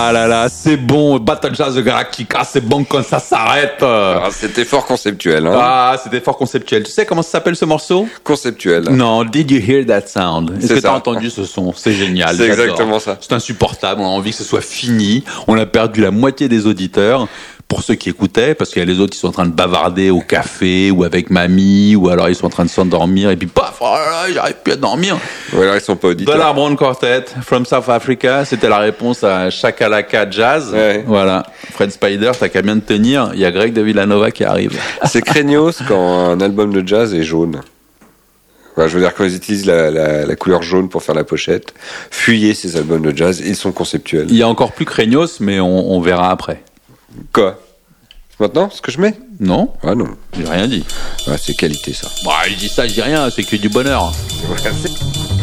Ah là là, c'est bon. Battle Jazz de Galactica, c'est bon quand ça s'arrête. C'était fort conceptuel. Hein. Ah, c'était fort conceptuel. Tu sais comment ça s'appelle ce morceau? Conceptuel. Non, Did You Hear That Sound? Est-ce que t'as entendu ce son? C'est génial. C'est j'adore. exactement ça. C'est insupportable. On a envie que ce soit fini. On a perdu la moitié des auditeurs. Pour ceux qui écoutaient, parce qu'il y a les autres qui sont en train de bavarder au café ou avec mamie, ou alors ils sont en train de s'endormir et puis paf, oh là là, j'arrive plus à dormir. Ou alors ils sont pas auditeurs. Dollar Brown Quartet, From South Africa, c'était la réponse à Shakalaka Jazz. Ouais. Voilà. Fred Spider, t'as qu'à bien te tenir. Il y a Greg de Villanova qui arrive. C'est craignos quand un album de jazz est jaune. Voilà, je veux dire, quand ils utilisent la couleur jaune pour faire la pochette, fuyez ces albums de jazz, ils sont conceptuels. Il y a encore plus craignos, mais on verra après. Quoi? Maintenant, ce que je mets? Non? Ah non. J'ai rien dit. Ah, c'est qualité ça. Bah, je dis ça, je dis rien, c'est que du bonheur. Ouais,